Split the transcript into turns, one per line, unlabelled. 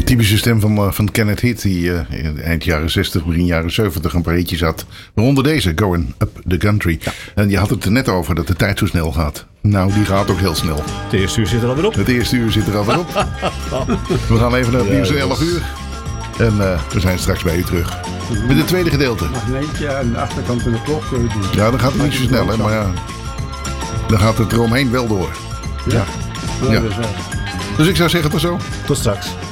Typische stem van Kenneth Heat, die eind jaren 60, begin jaren 70 een paar hitjes had. Waaronder deze, Going Up the Country. Ja. En je had het er net over dat de tijd zo snel gaat. Nou, die gaat ook heel snel.
Het eerste uur zit er alweer op.
Het eerste uur zit er alweer op. We gaan even naar het nieuws 11 uur. En we zijn straks bij u terug. Met het tweede gedeelte.
Magneetje aan de achterkant van de klok.
Ja, dan gaat het niet zo snel, hè. Maar ja, dan gaat het eromheen wel door.
Ja.
Dus ik zou zeggen tot zo.
Tot straks.